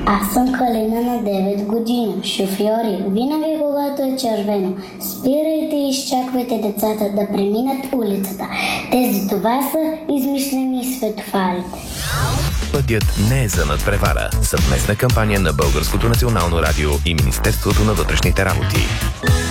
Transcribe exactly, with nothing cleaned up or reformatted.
Аз съм Калина на девет години. Шофьори, винаги когато е червено, спирайте и изчаквайте децата да преминат улицата. Тези това са измислени светофарите. Пътят не е за надпревара. Съвместна кампания на Българското национално радио и Министерството на вътрешните работи.